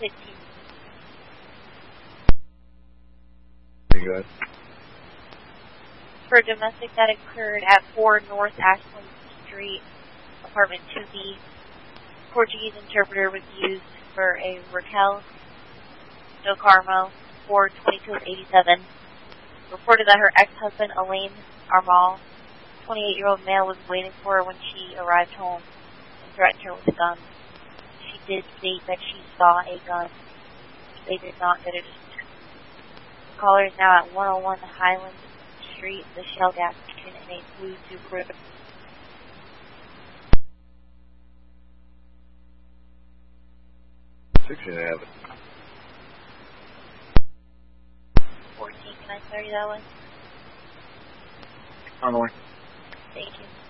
15. Very good. For domestic that occurred at 4 North Ashland Street, apartment 2B, Portuguese interpreter was used for a Raquel Del Carmo, 4/22/87. Reported that her ex-husband, Alain Armal, 28-year-old male, was waiting for her when she arrived home and threatened her with a gun. She did state that she saw a gun. They did not get it. The caller is now at 101 Highland Street, the Shell gas station, in a blue Subaru. Can I have it? 14, can I start you that way? On the way. Thank you.